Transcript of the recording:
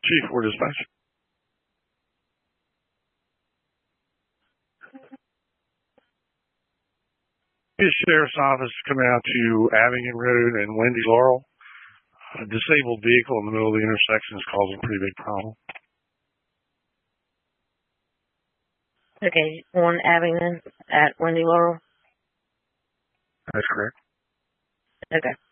Chief, we're dispatch. The sheriff's office coming out to Abington Road and Wendy Laurel. A disabled vehicle in the middle of the intersection is causing a pretty big problem. Okay, on Abington at Wendy Laurel? That's correct. Okay.